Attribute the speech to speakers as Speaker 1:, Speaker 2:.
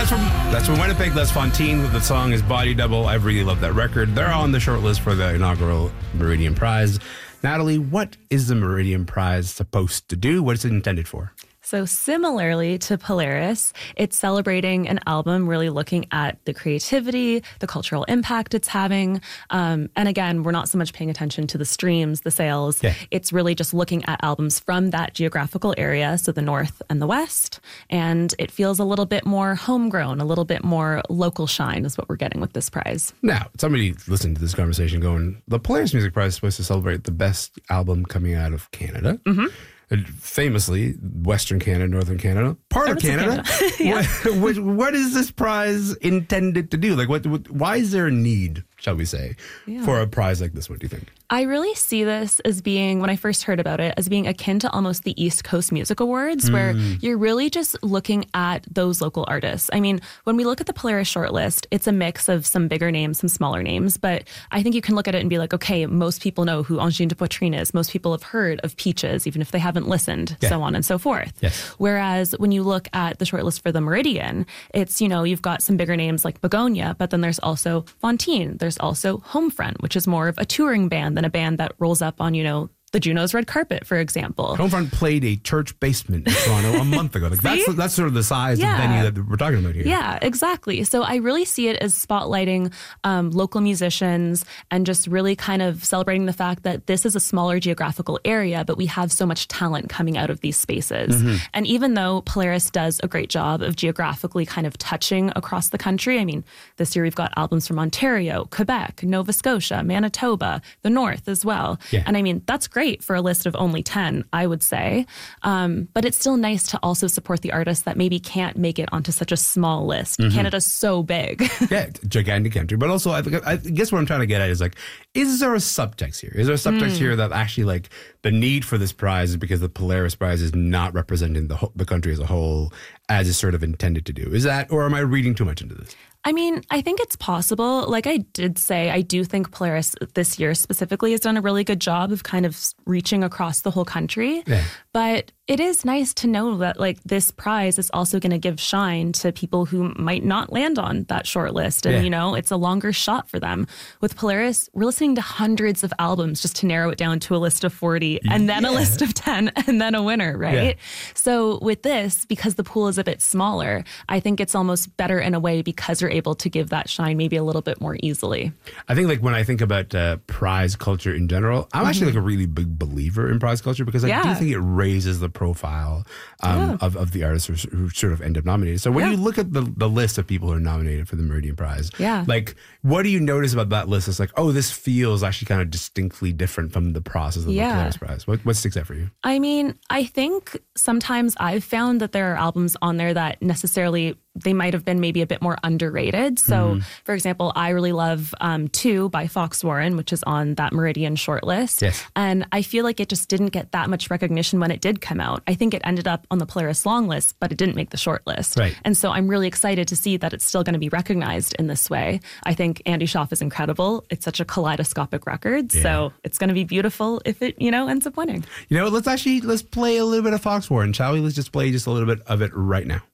Speaker 1: That's from Winnipeg. Les Fontaine. The song is Body Double. I really love that record. They're on the short list for the inaugural Meridian Prize. Natalie, what is the Meridian Prize supposed to do? What is it intended for?
Speaker 2: So similarly to Polaris, it's celebrating an album really looking at the creativity, the cultural impact it's having. And again, we're not so much paying attention to the streams, the sales. Yeah. It's really just looking at albums from that geographical area, so the North and the West. And it feels a little bit more homegrown, a little bit more local shine is what we're getting with this prize.
Speaker 1: Now, somebody listening to this conversation going, the Polaris Music Prize is supposed to celebrate the best album coming out of Canada. Mm-hmm. Famously, Western Canada, Northern Canada, part of Canada.
Speaker 2: Yeah.
Speaker 1: What is this prize intended to do? Like, why is there a need, shall we say, for a prize like this one, do you think?
Speaker 2: I really see this as being, when I first heard about it, as being akin to almost the East Coast Music Awards, where you're really just looking at those local artists. I mean, when we look at the Polaris shortlist, it's a mix of some bigger names, some smaller names, but I think you can look at it and be like, okay, most people know who Angine de Poitrine is. Most people have heard of Peaches, even if they haven't listened, so on and so forth.
Speaker 1: Yes.
Speaker 2: Whereas when you look at the shortlist for the Meridian, it's, you've got some bigger names like Begonia, but then there's also Fontaine. There's also Homefront, which is more of a touring band than a band that rolls up on, the Juno's red carpet, for example.
Speaker 1: Homefront played a church basement in Toronto a month ago. Like that's sort of the size of venue that we're talking about here.
Speaker 2: Yeah, exactly. So I really see it as spotlighting local musicians and just really kind of celebrating the fact that this is a smaller geographical area, but we have so much talent coming out of these spaces. Mm-hmm. And even though Polaris does a great job of geographically kind of touching across the country, I mean, this year we've got albums from Ontario, Quebec, Nova Scotia, Manitoba, the North as well. Yeah. And I mean, that's great for a list of only 10, I would say. But it's still nice to also support the artists that maybe can't make it onto such a small list. Mm-hmm. Canada's so big.
Speaker 1: Yeah, gigantic country. But also, I guess what I'm trying to get at is is there a subtext here? Is there a subtext here that actually the need for this prize is because the Polaris Prize is not representing the country as a whole as it's sort of intended to do? Is that, or am I reading too much into this?
Speaker 2: I mean, I think it's possible. Like I did say, I do think Polaris this year specifically has done a really good job of kind of reaching across the whole country. Yeah. But it is nice to know that this prize is also going to give shine to people who might not land on that short list. And, it's a longer shot for them. With Polaris, we're listening to hundreds of albums just to narrow it down to a list of 40 and then a list of 10 and then a winner, right? Yeah. So with this, because the pool is a bit smaller, I think it's almost better in a way because you're able to give that shine maybe a little bit more easily.
Speaker 1: I think when I think about prize culture in general, I'm actually a really big believer in prize culture because I do think it raises the profile of the artists who sort of end up nominated. So when you look at the list of people who are nominated for the Meridian Prize, what do you notice about that list? It's this feels actually kind of distinctly different from the process of the Polaris Prize. What sticks out for you? I mean,
Speaker 2: I think sometimes I've found that there are albums on there that necessarily they might have been maybe a bit more underrated. So, for example, I really love 2 by Fox Warren, which is on that Meridian shortlist. Yes. And I feel like it just didn't get that much recognition when it did come out. I think it ended up on the Polaris long list, but it didn't make the shortlist. Right. And so I'm really excited to see that it's still going to be recognized in this way. I think Andy Schaaf is incredible. It's such a kaleidoscopic record. Yeah. So it's going to be beautiful if it, ends up winning.
Speaker 1: Let's play a little bit of Fox Warren, shall we? Let's just play just a little bit of it right now.